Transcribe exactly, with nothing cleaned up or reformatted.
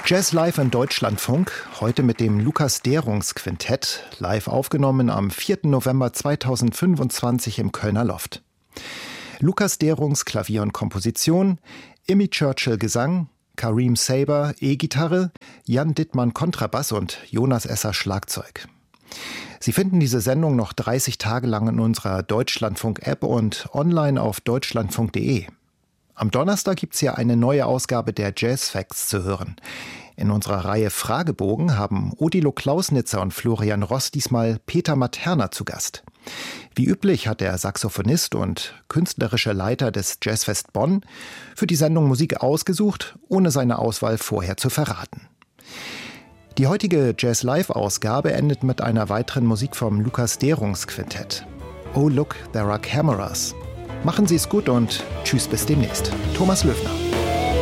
Jazz live im Deutschlandfunk, heute mit dem Lukas Dehrungs Quintett, live aufgenommen am vierten November zweitausendfünfundzwanzig im Kölner Loft. Lukas Dehrungs Klavier und Komposition, Imi Churchill Gesang, Kareem Saber E-Gitarre, Jan Dittmann Kontrabass und Jonas Esser Schlagzeug. Sie finden diese Sendung noch dreißig Tage lang in unserer Deutschlandfunk-App und online auf deutschlandfunk punkt de. Am Donnerstag gibt's hier eine neue Ausgabe der Jazz Facts zu hören. In unserer Reihe Fragebogen haben Odilo Klausnitzer und Florian Ross diesmal Peter Materna zu Gast. Wie üblich hat der Saxophonist und künstlerische Leiter des Jazzfest Bonn für die Sendung Musik ausgesucht, ohne seine Auswahl vorher zu verraten. Die heutige Jazz-Live-Ausgabe endet mit einer weiteren Musik vom Lukas Dehrungs Quintett. Oh look, there are cameras. Machen Sie es gut und tschüss bis demnächst. Thomas Löfner.